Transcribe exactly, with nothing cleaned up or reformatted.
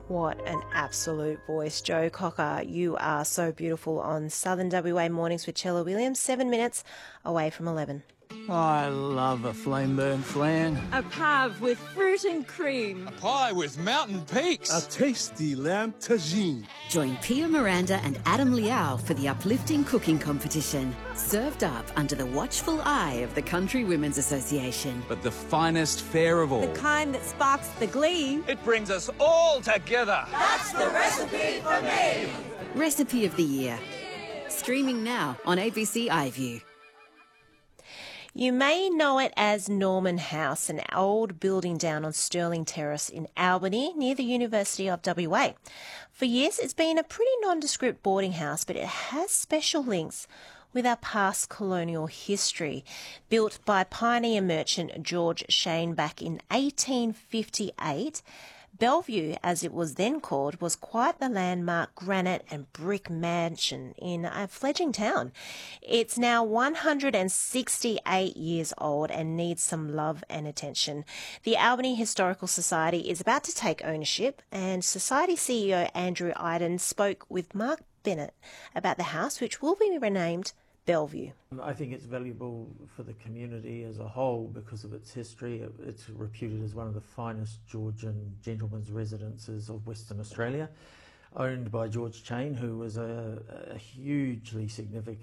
What an absolute voice. Joe Cocker, you are so beautiful on Southern W A Mornings with Chella Williams, seven minutes away from eleven. I love a flame-burnt flan. A pav with fruit and cream. A pie with mountain peaks. A tasty lamb tagine. Join Pia Miranda and Adam Liao for the uplifting cooking competition. Served up under the watchful eye of the Country Women's Association. But the finest fare of all. The kind that sparks the glee. It brings us all together. That's the recipe for me. Recipe of the Year. Streaming now on A B C iView. You may know it as Norman House, an old building down on Stirling Terrace in Albany near the University of W A. For years it's been a pretty nondescript boarding house, but it has special links with our past colonial history. Built by pioneer merchant George Shane back in eighteen fifty-eight, Bellevue, as it was then called, was quite the landmark granite and brick mansion in a fledgling town. It's now one hundred sixty-eight years old and needs some love and attention. The Albany Historical Society is about to take ownership, and Society C E O Andrew Iden spoke with Mark Bennett about the house, which will be renamed Bellevue. I think it's valuable for the community as a whole because of its history. It's reputed as one of the finest Georgian gentlemen's residences of Western Australia, owned by George Chain, who was a, a hugely significant